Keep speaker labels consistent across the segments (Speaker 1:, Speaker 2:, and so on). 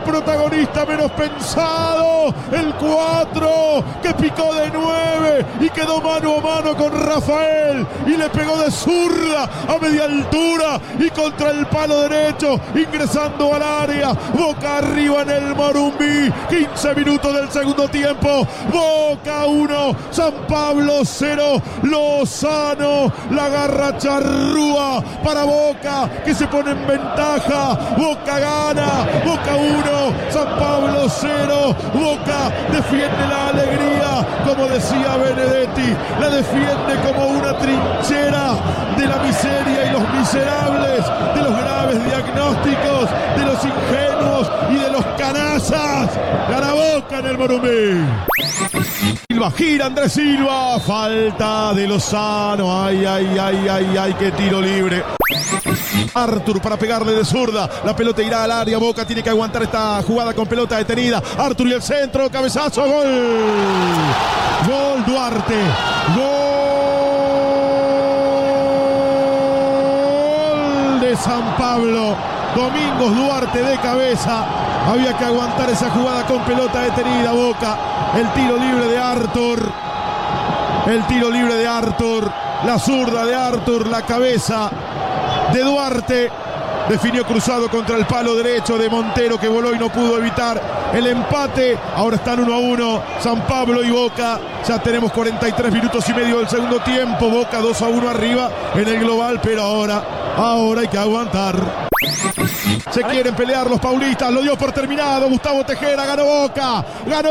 Speaker 1: protagonista menos pensado, el 4 que picó de 9 y quedó mano a mano con Rafael y le pegó de zurda a media altura y contra el palo derecho, ingresando al área. Boca arriba en el Morumbí, 15 minutos del segundo tiempo. Boca 1, San Pablo 0. Lozano la agarra Charrúa para Boca, que se pone en ventaja. Boca gana, Boca 1, San Pablo 0. Boca defiende la alegría, como decía Benedetti, la defiende como una trinchera de la miseria y los miserables, de los graves diagnósticos, de los ingenuos y de los canallas. Gana Boca en el Morumbí. Silva, gira Andrés Silva, falta de Lozano, ay, qué tiro libre. Artur para pegarle de zurda, la pelota irá al área, Boca tiene que aguantar esta jugada con pelota detenida. Artur y el centro, cabezazo, gol. Gol Duarte, gol de San Pablo. Domingos Duarte de cabeza, había que aguantar esa jugada con pelota detenida. Boca, el tiro libre de Artur, la zurda de Artur, la cabeza de Duarte, definió cruzado contra el palo derecho de Montero, que voló y no pudo evitar el empate. Ahora están 1-1 San Pablo y Boca. Ya tenemos 43 minutos y medio del segundo tiempo. Boca 2-1 arriba en el global, pero ahora hay que aguantar. Se quieren pelear los paulistas, lo dio por terminado Gustavo Tejera, ganó Boca.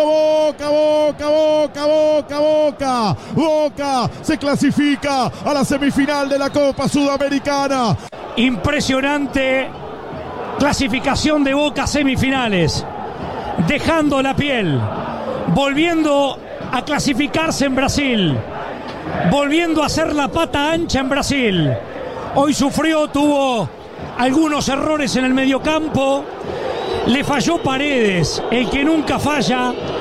Speaker 1: Boca se clasifica a la semifinal de la Copa Sudamericana.
Speaker 2: Impresionante clasificación de Boca a semifinales, dejando la piel, volviendo a clasificarse en Brasil, volviendo a hacer la pata ancha en Brasil. Hoy tuvo algunos errores en el mediocampo, le falló Paredes, el que nunca falla,